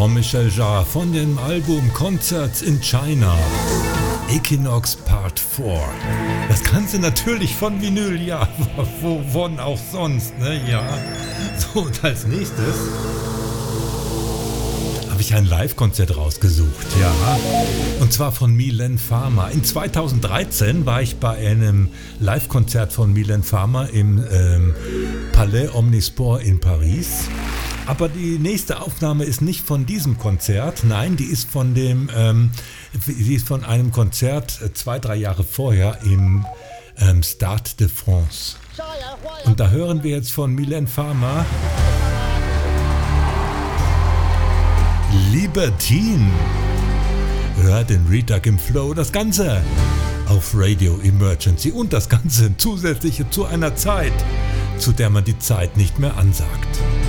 Jean-Michel Jarre von dem Album Concerts in China. Equinox Part 4. Das Ganze natürlich von Vinyl, ja, wovon auch sonst, ne, ja. So, und als nächstes habe ich ein Live-Konzert rausgesucht, ja. Und zwar von Mylène Farmer. In 2013 war ich bei einem Live-Konzert von Mylène Farmer im Palais Omnisport in Paris. Aber die nächste Aufnahme ist nicht von diesem Konzert, nein, die ist von einem Konzert 2-3 Jahre vorher im Stade de France. Und da hören wir jetzt von Mylène Farmer Libertine. Hört den Retag im Flow, das Ganze auf Radio Emergency und das Ganze zusätzliche zu einer Zeit, zu der man die Zeit nicht mehr ansagt.